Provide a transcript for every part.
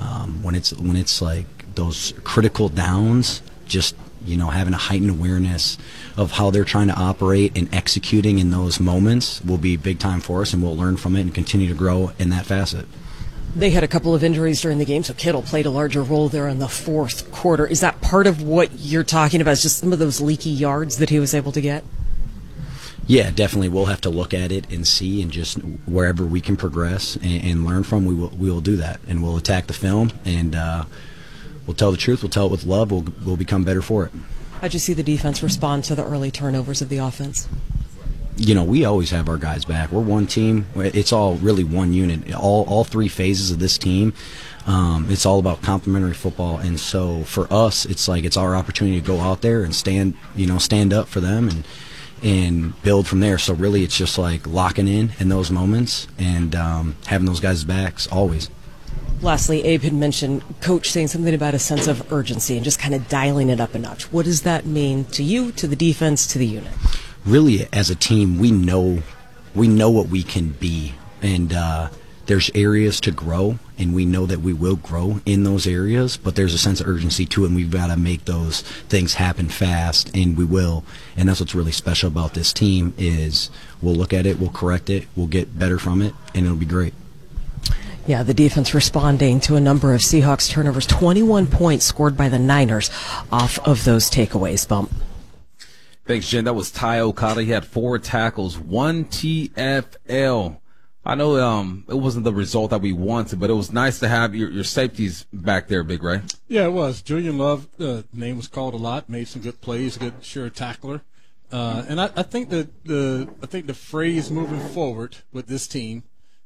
When it's like those critical downs, just having a heightened awareness of how they're trying to operate and executing in those moments will be big time for us, and we'll learn from it and continue to grow in that facet. They had a couple of injuries during the game, so Kittle played a larger role there in the fourth quarter. Is that part of what you're talking about, is just some of those leaky yards that he was able to get? Yeah, definitely. We'll have to look at it and see, and just wherever we can progress and learn from, we will do that. And we'll attack the film, and we'll tell the truth. We'll tell it with love. We'll become better for it. How'd you see the defense respond to the early turnovers of the offense? We always have our guys back. We're one team. It's all really one unit. All three phases of this team, it's all about complementary football. And so for us, it's our opportunity to go out there and stand up for them and build from there. So really, it's just like locking in those moments and having those guys' backs always. Lastly, Abe had mentioned Coach saying something about a sense of urgency and just kind of dialing it up a notch. What does that mean to you, to the defense, to the unit? Really, as a team, we know what we can be, and there's areas to grow, and we know that we will grow in those areas, but there's a sense of urgency to it, and we've got to make those things happen fast, and we will. And that's what's really special about this team is we'll look at it, we'll correct it, we'll get better from it, and it'll be great. Yeah, the defense responding to a number of Seahawks turnovers, 21 points scored by the Niners off of those takeaways. Bump. Thanks, Jen. That was Ty Okada. He had 4 tackles, 1 TFL. I know it wasn't the result that we wanted, but it was nice to have your safeties back there, Big Ray. Yeah, it was. Julian Love, name was called a lot, made some good plays, good sure tackler. And I think the phrase moving forward with this team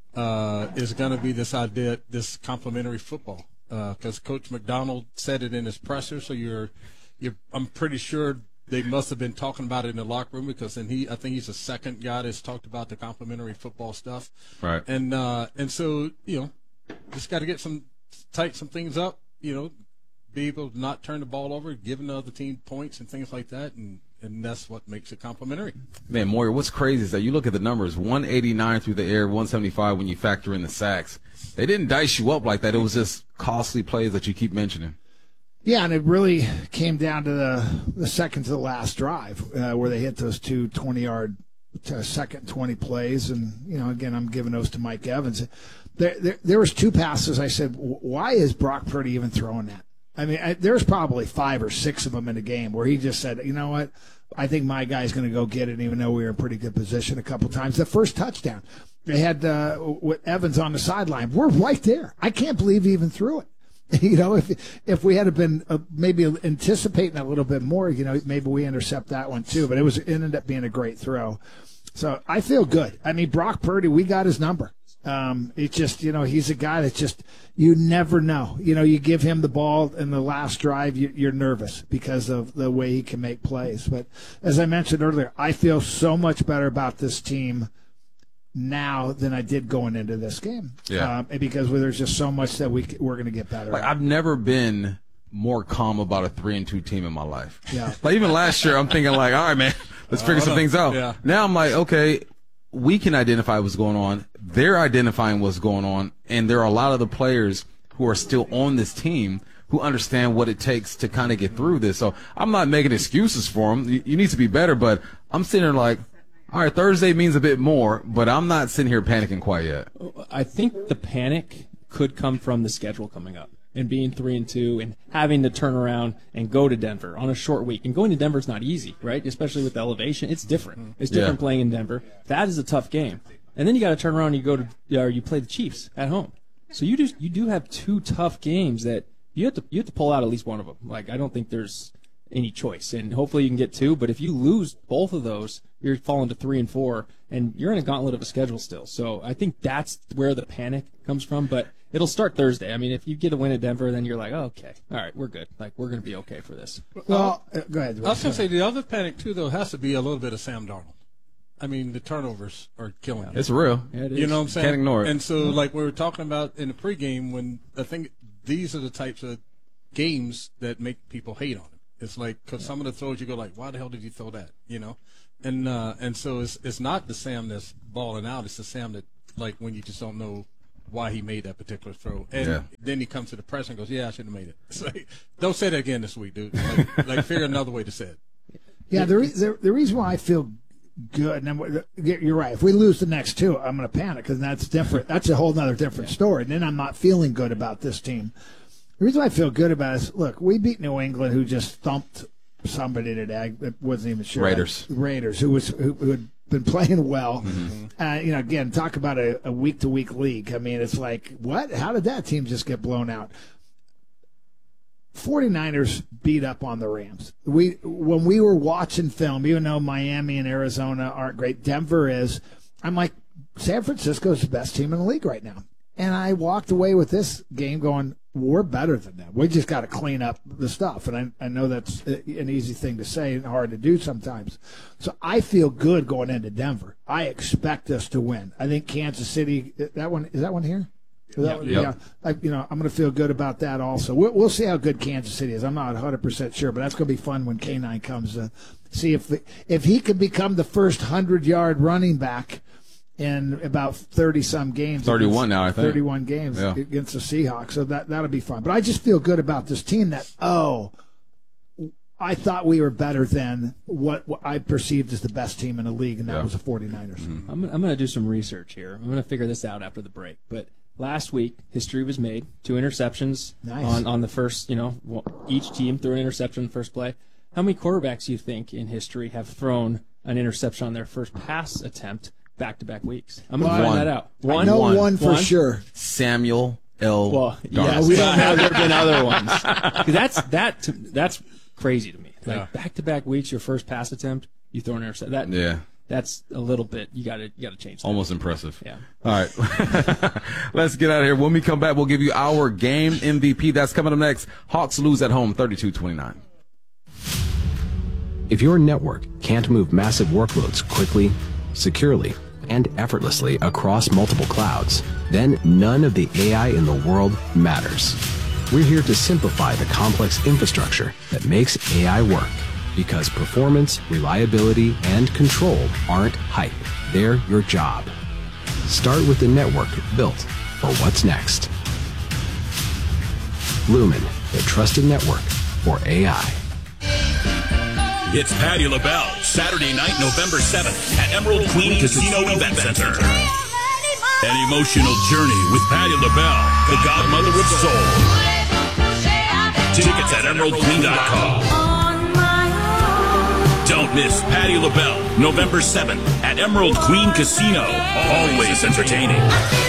is going to be this idea, this complementary football. Because Coach McDonald said it in his presser, so I'm pretty sure they must have been talking about it in the locker room, because I think he's the second guy that's talked about the complementary football stuff. Right. And so, just got to get tighten some things up, be able to not turn the ball over, giving the other team points and things like that, and that's what makes it complimentary. Man, Moyer, what's crazy is that you look at the numbers, 189 through the air, 175 when you factor in the sacks. They didn't dice you up like that. It was just costly plays that you keep mentioning. Yeah, and it really came down to the second to the last drive where they hit those two 20-yard second 20 plays. And, again, I'm giving those to Mike Evans. There was 2 passes. I said, why is Brock Purdy even throwing that? I mean, there's probably 5 or 6 of them in the game where he just said, you know what, I think my guy's going to go get it, even though we were in pretty good position a couple times. The first touchdown, they had with Evans on the sideline. We're right there. I can't believe he even threw it. If we had been maybe anticipating a little bit more, maybe we intercept that one too. But it ended up being a great throw. So I feel good. I mean, Brock Purdy, we got his number. It's just, he's a guy that just, you never know. You give him the ball in the last drive, you're nervous because of the way he can make plays. But as I mentioned earlier, I feel so much better about this team now than I did going into this game. Yeah. Because there's just so much that we're going to get better. Like, I've never been more calm about a 3-2 team in my life. Yeah. Like, even last year, I'm thinking like, all right, man, let's figure some things out. Yeah. Now I'm like, okay, we can identify what's going on. They're identifying what's going on. And there are a lot of the players who are still on this team who understand what it takes to kind of get through this. So I'm not making excuses for them. You need to be better, but I'm sitting there like, all right, Thursday means a bit more, but I'm not sitting here panicking quite yet. I think the panic could come from the schedule coming up and being 3-2 and having to turn around and go to Denver on a short week. And going to Denver is not easy, right? Especially with the elevation. It's different. It's different playing in Denver. That is a tough game. And then you got to turn around and you play the Chiefs at home. So you do have 2 tough games that you have to pull out at least one of them. Like, I don't think there's any choice, and hopefully you can get 2. But if you lose both of those, you're falling to 3-4, and you're in a gauntlet of a schedule still. So I think that's where the panic comes from. But it'll start Thursday. I mean, if you get a win at Denver, then you're like, oh, okay, all right, we're good. Like, we're going to be okay for this. Well, go ahead. I was going to say the other panic too, though, has to be a little bit of Sam Darnold. I mean, the turnovers are killing him. It's real. Yeah, it is. You know what I'm saying? Can't ignore it. And so, like we were talking about in the pregame, when I think these are the types of games that make people hate on him. It's like, because some of the throws you go like, why the hell did you throw that? And so it's not the Sam that's balling out. It's the Sam that, like, when you just don't know why he made that particular throw. And then he comes to the press and goes, "Yeah, I should have made it." It's like, don't say that again this week, dude. Like figure another way to say it. Yeah, the reason why I feel good, and you're right. If we lose the next two, I'm going to panic because that's different. That's a whole other different story. And then I'm not feeling good about this team. The reason why I feel good about it is, look, we beat New England, who just thumped somebody today that wasn't even sure. Raiders, who had been playing well. Mm-hmm. Again, talk about a week-to-week league. I mean, it's like, what? How did that team just get blown out? 49ers beat up on the Rams. When we were watching film, even though Miami and Arizona aren't great, Denver is. I'm like, San Francisco is the best team in the league right now. And I walked away with this game going, we're better than them. We just got to clean up the stuff. And I know that's an easy thing to say and hard to do sometimes. So I feel good going into Denver. I expect us to win. I think Kansas City, is that one here? Yeah. I'm going to feel good about that also. We'll see how good Kansas City is. I'm not 100% sure, but that's going to be fun when K9 comes to see if he can become the first 100-yard running back in about 30-some games. 31 now, I think. 31 games against the Seahawks. So that'll be fun. But I just feel good about this team that, I thought we were better than what I perceived as the best team in the league, and that was the 49ers. Mm-hmm. I'm going to do some research here. I'm going to figure this out after the break. But last week, history was made. 2 interceptions on the first, each team threw an interception in the first play. How many quarterbacks do you think in history have thrown an interception on their first pass attempt back-to-back weeks? I'm going to find that out. I know one for sure. Samuel L. Well, yes, we don't know. There have been other ones. That's crazy to me. Like back-to-back weeks, your first pass attempt, you throw an interception. That's a little bit. You got to change that. Almost impressive. Yeah. All right. Let's get out of here. When we come back, we'll give you our game MVP. That's coming up next. Hawks lose at home 32-29. If your network can't move massive workloads quickly, securely, and effortlessly across multiple clouds, then none of the AI in the world matters. We're here to simplify the complex infrastructure that makes AI work, because performance, reliability, and control aren't hype. They're your job. Start with the network built for what's next. Lumen, the trusted network for AI. It's Patti LaBelle, Saturday night, November 7th at Emerald Queen Casino Event Center. An emotional journey with Patti LaBelle, the godmother of soul. Tickets at emeraldqueen.com. Don't miss Patti LaBelle, November 7th at Emerald Queen Casino. Always entertaining.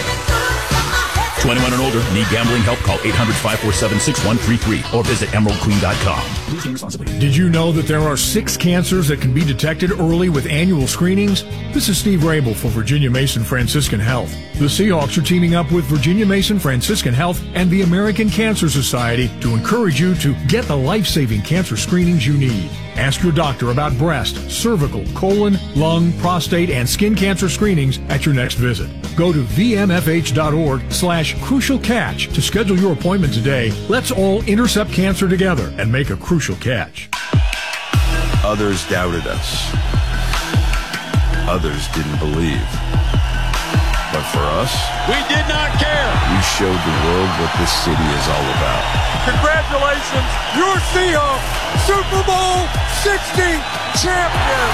21 and older. Need gambling help? Call 800-547-6133 or visit emeraldqueen.com. Please drink responsibly. Did you know that there are 6 cancers that can be detected early with annual screenings? This is Steve Rabel for Virginia Mason Franciscan Health. The Seahawks are teaming up with Virginia Mason Franciscan Health and the American Cancer Society to encourage you to get the life-saving cancer screenings you need. Ask your doctor about breast, cervical, colon, lung, prostate, and skin cancer screenings at your next visit. Go to vmfh.org/crucial catch to schedule your appointment today. Let's all intercept cancer together and make a crucial catch. Others doubted us. Others didn't believe. But for us, we did not care. We showed the world what this city is all about. Congratulations, your Seahawks, Super Bowl 60 champion.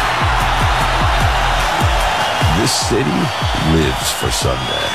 This city lives for Sunday.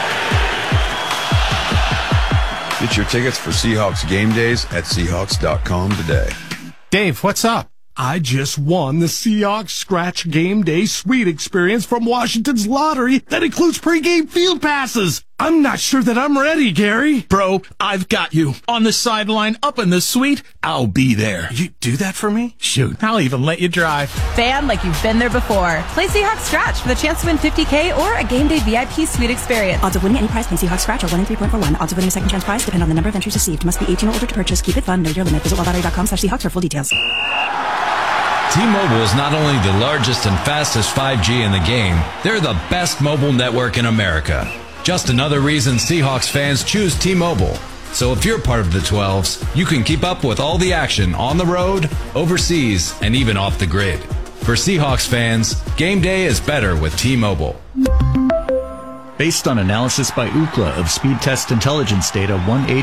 Get your tickets for Seahawks game days at Seahawks.com today. Dave, what's up? I just won the Seahawks Scratch Game Day Suite experience from Washington's lottery that includes pregame field passes. I'm not sure that I'm ready, Gary. Bro, I've got you. On the sideline, up in the suite, I'll be there. You do that for me? Shoot, I'll even let you drive. Fan like you've been there before. Play Seahawks Scratch for the chance to win $50K or a Game Day VIP Suite experience. Odds of winning any prize playing Seahawks Scratch are 1 in 3.41. Odds of winning a second chance prize depend on the number of entries received. Must be 18 or older to purchase. Keep it fun. Know your limit. Visit wildlottery.com/Seahawks for full details. T-Mobile is not only the largest and fastest 5G in the game, they're the best mobile network in America. Just another reason Seahawks fans choose T-Mobile. So if you're part of the 12s, you can keep up with all the action on the road, overseas, and even off the grid. For Seahawks fans, game day is better with T-Mobile. Based on analysis by Ookla of speed test intelligence data, one